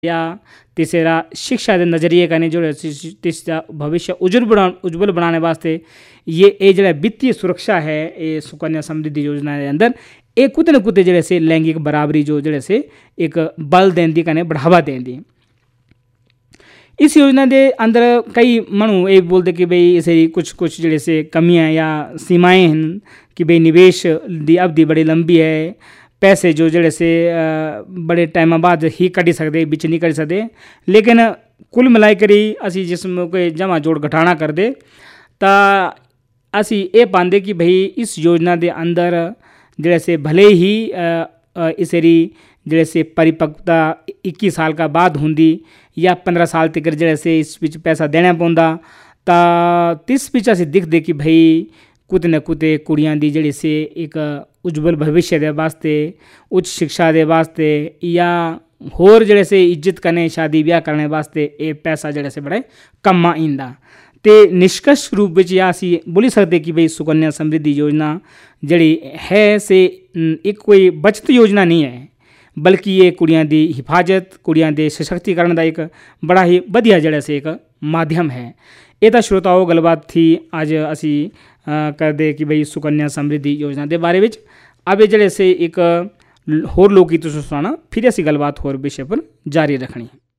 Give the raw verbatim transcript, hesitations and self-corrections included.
या तीसरा शिक्षा के नज़रिए कने जो तीसरा भविष्य उज्जवल बना उज्जवल बनाने वास्ते ये ये जो वित्तीय सुरक्षा है ये सुकन्या समृद्धि योजना के अंदर एक कुछ न कुछ जड़े से लैंगिक बराबरी जो जड़े से एक बल देंदी कने बढ़ावा देंदी। इस योजना के अंदर कई मनु ये बोलते कि भाई इसे कुछ कुछ जड़े से कमियां या सीमाएं हैं कि भाई निवेश की अवधि बड़ी लंबी है, पैसे जो जड़े से बड़े टाइम बाद ही कटी सकते बिच नहीं कटी सकते, लेकिन कुल मिलाई करी असी जिसमें कोई जमा जोड़ घटाना कर दे तो असी ये पाते कि भाई इस योजना के अंदर जड़े से भले ही इसरी जड़े से परिपक्वता इक्कीस साल का बाद होंगी या पंद्रह साल तक जड़े से इस बिच पैसा देना पौंदा तो तिस बिच असी दिखते कि भाई कुछ न कुछ कुड़ियां दी जड़ी से एक उज्जवल भविष्य के वास्ते उच्च शिक्षा के वास्ते या होर जड़े से इज्जत करने शादी ब्याह करने वास्ते ये पैसा जड़े से बड़े कम आइंदा। तो निष्कर्ष रूप में या असी बोली सकते कि भाई सुकन्या समृद्धि योजना जड़ी है से एक कोई बचत योजना नहीं है, बल्कि ये कुड़ियां दी हिफाजत कुड़ियां दे सशक्तिकरण का एक बड़ा ही वधिया जड़े से एक माध्यम है। ये तो श्रोताओं गलबात थी आज असी कर दे कि भाई सुकन्या समृद्धि योजना के बारे में। अब जड़े से एक होर लोकगीत सुनाना फिर असी गलबात होर विषय पर जारी रखनी।